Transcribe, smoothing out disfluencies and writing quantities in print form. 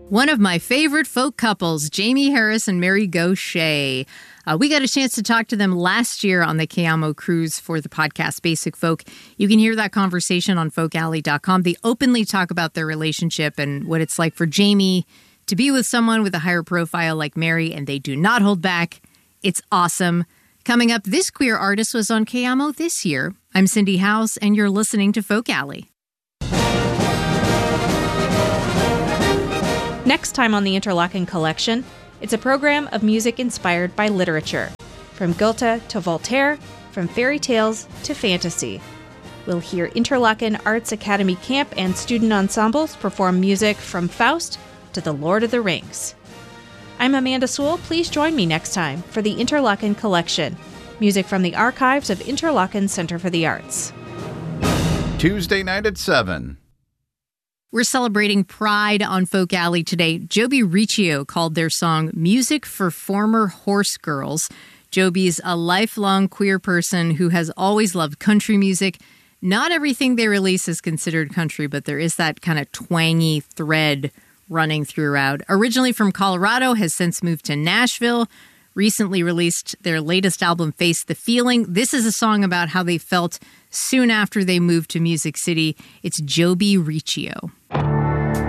One of my favorite folk couples, Jamie Harris and Mary Gauthier. We got a chance to talk to them last year on the Kayamo cruise for the podcast Basic Folk. You can hear that conversation on folkalley.com. They openly talk about their relationship and what it's like for Jamie to be with someone with a higher profile like Mary, and they do not hold back. It's awesome. Coming up, this queer artist was on Kayamo this year. I'm Cindy House, and you're listening to Folk Alley. Next time on the Interlochen Collection, it's a program of music inspired by literature. From Goethe to Voltaire, from fairy tales to fantasy. We'll hear Interlochen Arts Academy Camp and student ensembles perform music from Faust to The Lord of the Rings. I'm Amanda Sewell. Please join me next time for the Interlochen Collection, music from the archives of Interlochen Center for the Arts. Tuesday night at 7. We're celebrating Pride on Folk Alley today. Joby Riccio called their song Music for Former Horse Girls. Joby's a lifelong queer person who has always loved country music. Not everything they release is considered country, but there is that kind of twangy thread running throughout. Originally from Colorado, has since moved to Nashville. Recently released their latest album, Face the Feeling. This is a song about how they felt soon after they moved to Music City. It's Joby Riccio.